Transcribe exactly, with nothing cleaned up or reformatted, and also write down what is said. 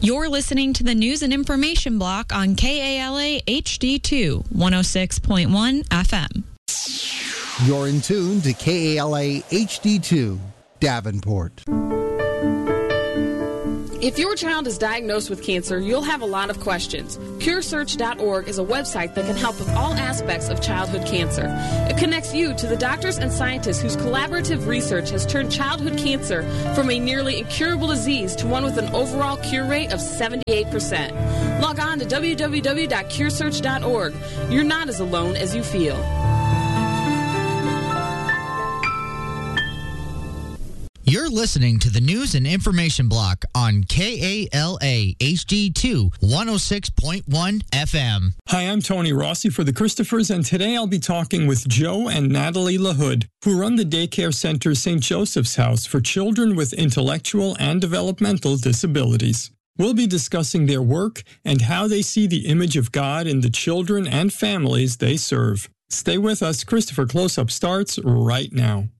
You're listening to the News and Information Block on K A L A H D two, one oh six point one F M. You're in tune to K A L A H D two, Davenport. If your child is diagnosed with cancer, you'll have a lot of questions. Cure Search dot org is a website that can help with all aspects of childhood cancer. It connects you to the doctors and scientists whose collaborative research has turned childhood cancer from a nearly incurable disease to one with an overall cure rate of seventy-eight percent. Log on to w w w dot cure search dot org. You're not as alone as you feel. You're listening to the News and Information Block on K A L A H D two, one oh six point one F M. Hi, I'm Tony Rossi for the Christophers, and today I'll be talking with Joe and Natalie LaHood, who run the daycare center Saint Joseph's House for children with intellectual and developmental disabilities. We'll be discussing their work and how they see the image of God in the children and families they serve. Stay with us. Christopher Close-Up starts right now.